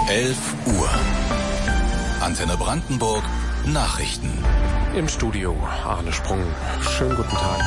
11 Uhr. Antenne Brandenburg, Nachrichten. Im Studio Arne Sprung. Schönen guten Tag.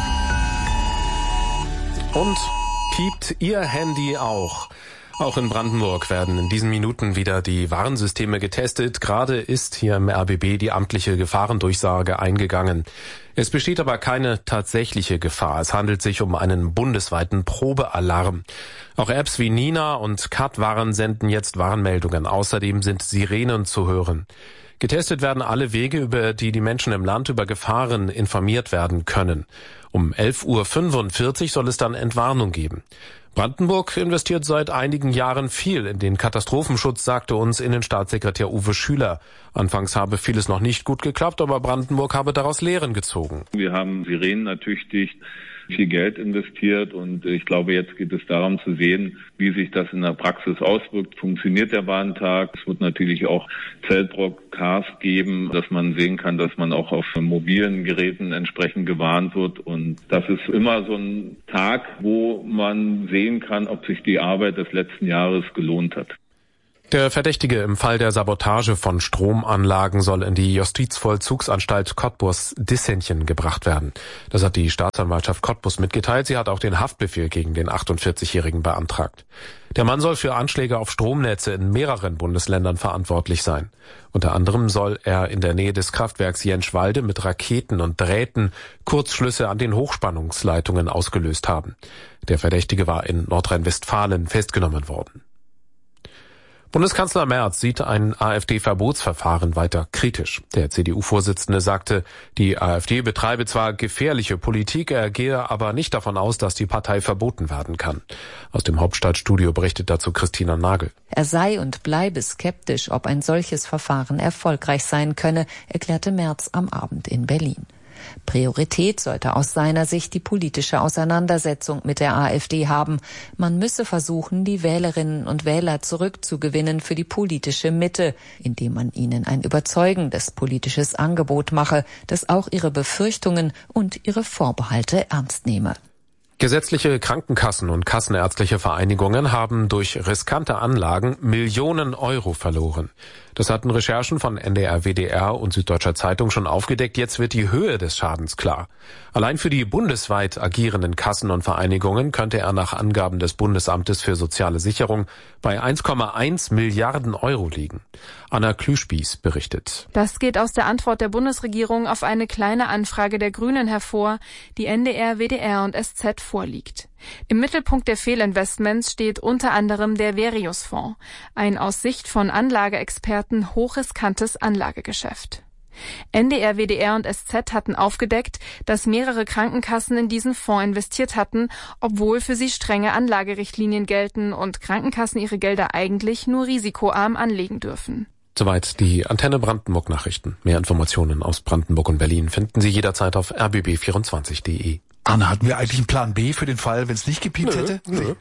Und piept Ihr Handy auch? Auch in Brandenburg werden in diesen Minuten wieder die Warnsysteme getestet. Gerade ist hier im RBB die amtliche Gefahrendurchsage eingegangen. Es besteht aber keine tatsächliche Gefahr. Es handelt sich um einen bundesweiten Probealarm. Auch Apps wie Nina und Kat-Warn senden jetzt Warnmeldungen. Außerdem sind Sirenen zu hören. Getestet werden alle Wege, über die die Menschen im Land über Gefahren informiert werden können. Um 11:45 Uhr soll es dann Entwarnung geben. Brandenburg investiert seit einigen Jahren viel in den Katastrophenschutz, sagte uns Innenstaatssekretär Uwe Schüler. Anfangs habe vieles noch nicht gut geklappt, aber Brandenburg habe daraus Lehren gezogen. Wir haben Sirenen ertüchtigt, viel Geld investiert und ich glaube, jetzt geht es darum zu sehen, wie sich das in der Praxis auswirkt. Funktioniert der Warntag? Es wird natürlich auch Zeltbroadcasts geben, dass man sehen kann, dass man auch auf mobilen Geräten entsprechend gewarnt wird. Und das ist immer so ein Tag, wo man sehen kann, ob sich die Arbeit des letzten Jahres gelohnt hat. Der Verdächtige im Fall der Sabotage von Stromanlagen soll in die Justizvollzugsanstalt Cottbus-Dissenchen gebracht werden. Das hat die Staatsanwaltschaft Cottbus mitgeteilt. Sie hat auch den Haftbefehl gegen den 48-Jährigen beantragt. Der Mann soll für Anschläge auf Stromnetze in mehreren Bundesländern verantwortlich sein. Unter anderem soll er in der Nähe des Kraftwerks Jentschwalde mit Raketen und Drähten Kurzschlüsse an den Hochspannungsleitungen ausgelöst haben. Der Verdächtige war in Nordrhein-Westfalen festgenommen worden. Bundeskanzler Merz sieht ein AfD-Verbotsverfahren weiter kritisch. Der CDU-Vorsitzende sagte, die AfD betreibe zwar gefährliche Politik, er gehe aber nicht davon aus, dass die Partei verboten werden kann. Aus dem Hauptstadtstudio berichtet dazu Christina Nagel. Er sei und bleibe skeptisch, ob ein solches Verfahren erfolgreich sein könne, erklärte Merz am Abend in Berlin. Priorität sollte aus seiner Sicht die politische Auseinandersetzung mit der AfD haben. Man müsse versuchen, die Wählerinnen und Wähler zurückzugewinnen für die politische Mitte, indem man ihnen ein überzeugendes politisches Angebot mache, das auch ihre Befürchtungen und ihre Vorbehalte ernst nehme. Gesetzliche Krankenkassen und kassenärztliche Vereinigungen haben durch riskante Anlagen Millionen Euro verloren. Das hatten Recherchen von NDR, WDR und Süddeutscher Zeitung schon aufgedeckt. Jetzt wird die Höhe des Schadens klar. Allein für die bundesweit agierenden Kassen und Vereinigungen könnte er nach Angaben des Bundesamtes für soziale Sicherung bei 1,1 Milliarden Euro liegen. Anna Klüspieß berichtet. Das geht aus der Antwort der Bundesregierung auf eine kleine Anfrage der Grünen hervor, die NDR, WDR und SZ vorliegt. Im Mittelpunkt der Fehlinvestments steht unter anderem der Verius-Fonds, ein aus Sicht von Anlageexperten hochriskantes Anlagegeschäft. NDR, WDR und SZ hatten aufgedeckt, dass mehrere Krankenkassen in diesen Fonds investiert hatten, obwohl für sie strenge Anlagerichtlinien gelten und Krankenkassen ihre Gelder eigentlich nur risikoarm anlegen dürfen. Soweit die Antenne Brandenburg Nachrichten. Mehr Informationen aus Brandenburg und Berlin finden Sie jederzeit auf rbb24.de. Anna, hatten wir eigentlich einen Plan B für den Fall, wenn es nicht gepiept hätte? Nö.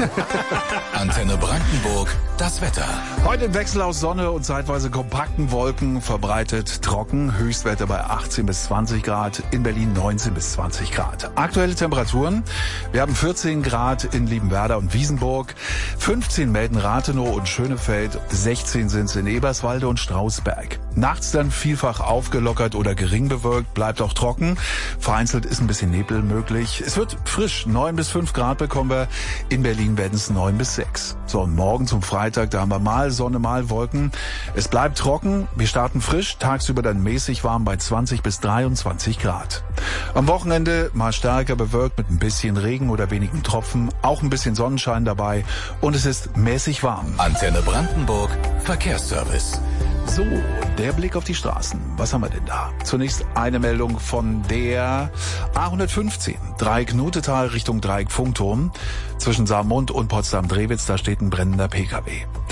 Antenne Brandenburg, das Wetter. Heute im Wechsel aus Sonne und zeitweise kompakten Wolken, verbreitet trocken, Höchstwerte bei 18 bis 20 Grad, in Berlin 19 bis 20 Grad. Aktuelle Temperaturen, wir haben 14 Grad in Liebenwerda und Wiesenburg, 15 melden Rathenow und Schönefeld, 16 sind es in Eberswalde und Strausberg. Nachts dann vielfach aufgelockert oder gering bewölkt, bleibt auch trocken, vereinzelt ist ein bisschen Nebel möglich. Es wird frisch, 9 bis 5 Grad bekommen wir. In Berlin werden es 9 bis 6. So, und morgen zum Freitag, da haben wir mal Sonne, mal Wolken. Es bleibt trocken, wir starten frisch, tagsüber dann mäßig warm bei 20 bis 23 Grad. Am Wochenende mal stärker bewölkt mit ein bisschen Regen oder wenigen Tropfen, auch ein bisschen Sonnenschein dabei und es ist mäßig warm. Antenne Brandenburg, Verkehrsservice. So, der Blick auf die Straßen. Was haben wir denn da? Zunächst eine Meldung von der A115, Dreieck-Nutetal Richtung Dreieck-Funkturm. Zwischen Saarmund und Potsdam-Drewitz, da steht ein brennender Pkw.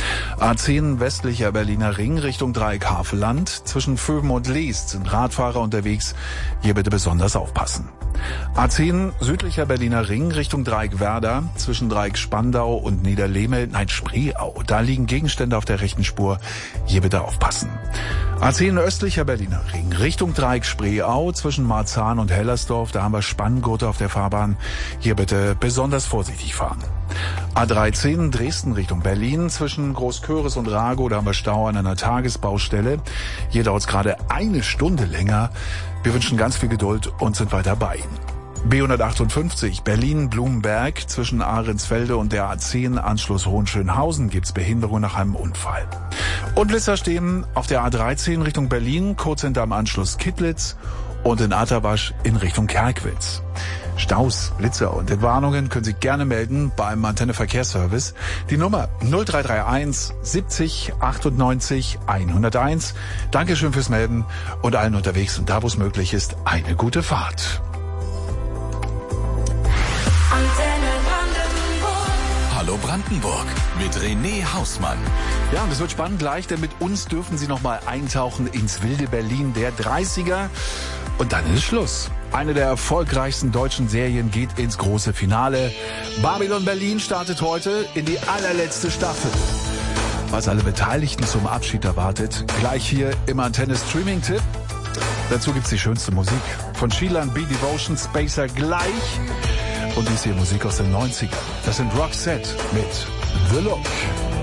A10 westlicher Berliner Ring Richtung Dreieck-Havelland. Zwischen Vöben und Leest sind Radfahrer unterwegs. Hier bitte besonders aufpassen. A10 südlicher Berliner Ring Richtung Dreieck-Werder. Zwischen Dreieck-Spandau und Spreeau. Da liegen Gegenstände auf der rechten Spur. Hier bitte aufpassen. A10 östlicher Berliner Ring Richtung Dreieck-Spreeau. Zwischen Marzahn und Hellersdorf. Da haben wir Spanngurte auf der Fahrbahn. Hier bitte besonders vorsichtig fahren. A13 Dresden Richtung Berlin zwischen Großköris und Ragow, da haben wir Stau an einer Tagesbaustelle. Hier dauert es gerade 1 Stunde länger. Wir wünschen ganz viel Geduld und sind weiter bei Ihnen. B158 Berlin-Blumenberg zwischen Ahrensfelde und der A10 Anschluss Hohenschönhausen gibt's Behinderung nach einem Unfall. Und Blitzer stehen auf der A13 Richtung Berlin, kurz hinterm Anschluss Kittlitz und in Atterwasch in Richtung Kerkwitz. Staus, Blitzer und Entwarnungen können Sie gerne melden beim Antenne Verkehrsservice. Die Nummer 0331 70 98 101. Dankeschön fürs Melden und allen unterwegs und da, wo es möglich ist, eine gute Fahrt. Hallo Brandenburg mit René Hausmann. Ja, und es wird spannend gleich, denn mit uns dürfen Sie nochmal eintauchen ins wilde Berlin der 30er. Und dann ist Schluss. Eine der erfolgreichsten deutschen Serien geht ins große Finale. Babylon Berlin startet heute in die allerletzte Staffel. Was alle Beteiligten zum Abschied erwartet, gleich hier im Antenne-Streaming-Tipp. Dazu gibt's die schönste Musik. Von Sheila B. Devotion, Spacer gleich. Und dies hier Musik aus den 90ern. Das sind Roxette mit The Look.